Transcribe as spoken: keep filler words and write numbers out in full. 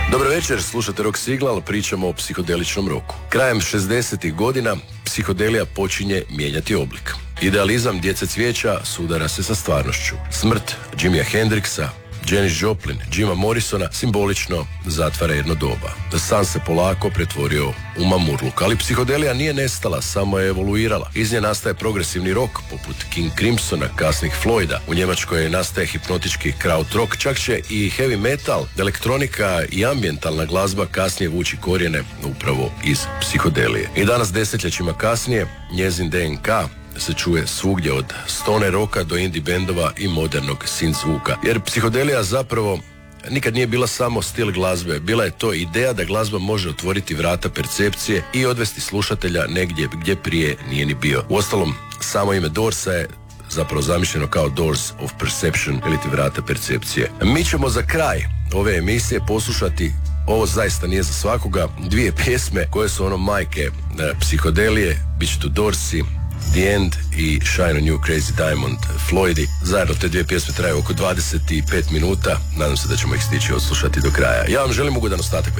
Dobro večer, slušate Rock Signal, pričamo o psihodeličnom roku. Krajem šezdesetih godina psihodelija počinje mijenjati oblik. Idealizam djece cvijeća sudara se sa stvarnošću. Smrt Jimija Hendrixa, Janis Joplin, Jima Morrisona simbolično zatvara jedno doba. San se polako pretvorio u mamurluk, ali psihodelija nije nestala, samo je evoluirala. Iz nje nastaje progresivni rock, poput King Crimsona, kasnih Floyda. U Njemačkoj nastaje hipnotički krautrock, čak će i heavy metal, elektronika i ambientalna glazba kasnije vući korijene upravo iz psihodelije. I danas, desetljećima kasnije, njezin D N K se čuje svugdje, od stoner roka do indie bendova i modernog synth zvuka. Jer psihodelija zapravo nikad nije bila samo stil glazbe, bila je to ideja da glazba može otvoriti vrata percepcije i odvesti slušatelja negdje gdje prije nije ni bio. Uostalom, samo ime Doorsa je zapravo zamišljeno kao Doors of Perception, ili ti vrata percepcije. Mi ćemo za kraj ove emisije poslušati, ovo zaista nije za svakoga, dvije pjesme koje su ono majke e, psihodelije, bit će tu Doorsi, The End i Shine on You, Crazy Diamond, Floydi. Zajedno te dvije pjesme traju oko dvadeset pet minuta. Nadam se da ćemo ih stići odslušati do kraja. Ja vam želim ugodan ostatak